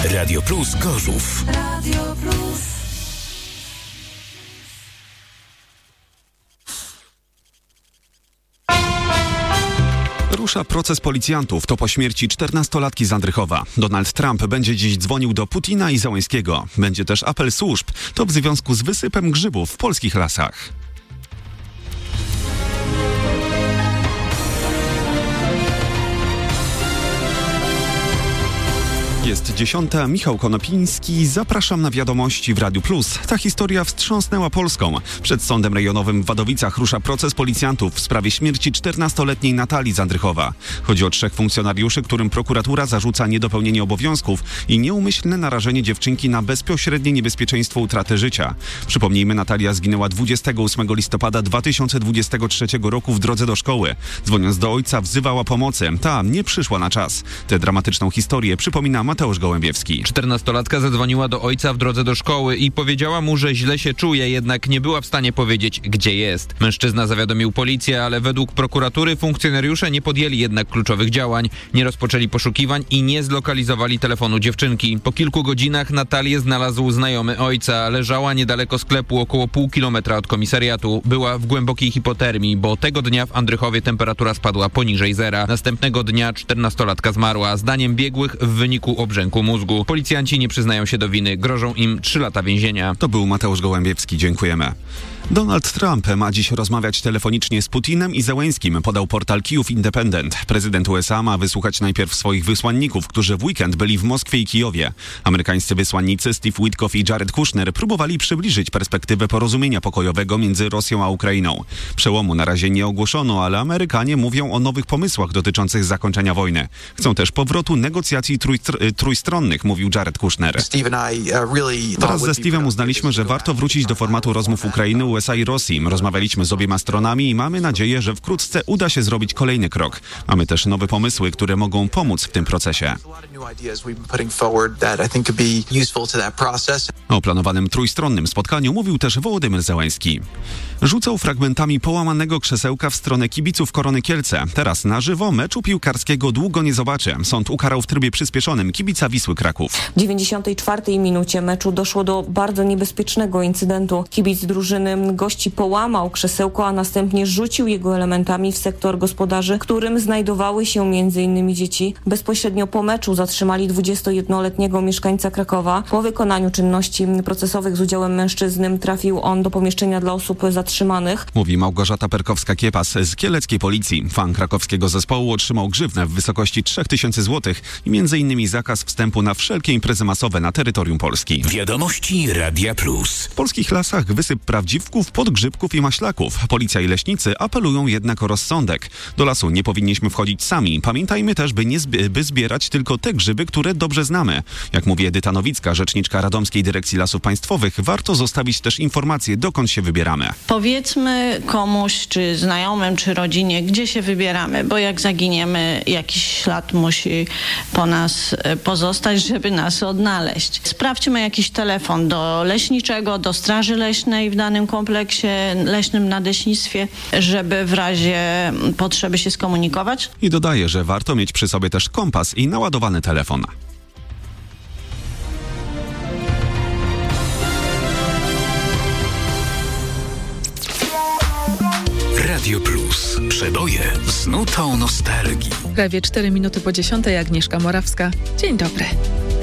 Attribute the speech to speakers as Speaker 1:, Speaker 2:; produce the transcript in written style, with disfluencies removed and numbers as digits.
Speaker 1: Radio Plus Gorzów. Radio Plus.
Speaker 2: Rusza proces policjantów. To po śmierci 14-latki z Andrychowa. Donald Trump będzie dziś dzwonił do Putina i Zełenskiego. Będzie też apel służb. To w związku z wysypem grzybów w polskich lasach. Jest 10. Michał Konopiński. Zapraszam na wiadomości w Radiu Plus. Ta historia wstrząsnęła Polską. Przed Sądem Rejonowym w Wadowicach rusza proces policjantów w sprawie śmierci 14-letniej Natalii z Andrychowa. Chodzi o 3 funkcjonariuszy, którym prokuratura zarzuca niedopełnienie obowiązków i nieumyślne narażenie dziewczynki na bezpośrednie niebezpieczeństwo utraty życia. Przypomnijmy, Natalia zginęła 28 listopada 2023 roku w drodze do szkoły. Dzwoniąc do ojca, wzywała pomocy. Ta nie przyszła na czas. Tę dramatyczną historię przypomina Mateusz Gołębiewski.
Speaker 3: 14-latka zadzwoniła do ojca w drodze do szkoły i powiedziała mu, że źle się czuje, jednak nie była w stanie powiedzieć, gdzie jest. Mężczyzna zawiadomił policję, ale według prokuratury funkcjonariusze nie podjęli jednak kluczowych działań, nie rozpoczęli poszukiwań i nie zlokalizowali telefonu dziewczynki. Po kilku godzinach Natalię znalazł znajomy ojca. Leżała niedaleko sklepu, około pół kilometra od komisariatu. Była w głębokiej hipotermii, bo tego dnia w Andrychowie temperatura spadła poniżej zera. Następnego dnia 14-latka zmarła. Zdaniem biegłych w wyniku obrzęku mózgu. Policjanci nie przyznają się do winy. Grożą im 3 lata więzienia.
Speaker 2: To był Mateusz Gołębiewski. Dziękujemy. Donald Trump ma dziś rozmawiać telefonicznie z Putinem i Zełenskim, podał portal Kijów Independent. Prezydent USA ma wysłuchać najpierw swoich wysłanników, którzy w weekend byli w Moskwie i Kijowie. Amerykańscy wysłannicy Steve Witkoff i Jared Kushner próbowali przybliżyć perspektywę porozumienia pokojowego między Rosją a Ukrainą. Przełomu na razie nie ogłoszono, ale Amerykanie mówią o nowych pomysłach dotyczących zakończenia wojny. Chcą też powrotu negocjacji trójstronnych, mówił Jared Kushner. Wraz ze Steve'em uznaliśmy, że warto wrócić do formatu rozmów Ukrainy, USA i Rosji. Rozmawialiśmy z obiema stronami i mamy nadzieję, że wkrótce uda się zrobić kolejny krok. Mamy też nowe pomysły, które mogą pomóc w tym procesie. O planowanym trójstronnym spotkaniu mówił też Wołodymyr Zełenski. Rzucał fragmentami połamanego krzesełka w stronę kibiców Korony Kielce. Teraz na żywo meczu piłkarskiego długo nie zobaczy. Sąd ukarał w trybie przyspieszonym kibica Wisły Kraków.
Speaker 4: W 94 minucie meczu doszło do bardzo niebezpiecznego incydentu. Kibic drużyny gości połamał krzesełko, a następnie rzucił jego elementami w sektor gospodarzy, którym znajdowały się m.in. dzieci. Bezpośrednio po meczu zatrzymali 21-letniego mieszkańca Krakowa. Po wykonaniu czynności procesowych z udziałem mężczyzny trafił on do pomieszczenia dla osób zatrzymanych.
Speaker 2: Mówi Małgorzata Perkowska-Kiepas z kieleckiej policji. Fan krakowskiego zespołu otrzymał grzywnę w wysokości 3000 zł i m.in. zakaz wstępu na wszelkie imprezy masowe na terytorium Polski.
Speaker 1: Wiadomości Radia Plus.
Speaker 2: W polskich lasach wysyp prawdziwków, podgrzybków i maślaków. Policja i leśnicy apelują jednak o rozsądek. Do lasu nie powinniśmy wchodzić sami. Pamiętajmy też, by zbierać tylko te grzyby, które dobrze znamy. Jak mówi Edyta Nowicka, rzeczniczka Radomskiej Dyrekcji Lasów Państwowych, warto zostawić też informacje, dokąd się wybieramy.
Speaker 5: Powiedzmy komuś, czy znajomym, czy rodzinie, gdzie się wybieramy, bo jak zaginiemy, jakiś ślad musi po nas pozostać, żeby nas odnaleźć. Sprawdźmy jakiś telefon do leśniczego, do straży leśnej w danym kompleksie leśnym, nadleśnictwie, żeby w razie potrzeby się skomunikować.
Speaker 2: I dodaje, że warto mieć przy sobie też kompas i naładowany telefon.
Speaker 1: Radio Plus. Przeboje z nutą nostalgii.
Speaker 6: Prawie 4 minuty po 10:00. Agnieszka Morawska. Dzień dobry.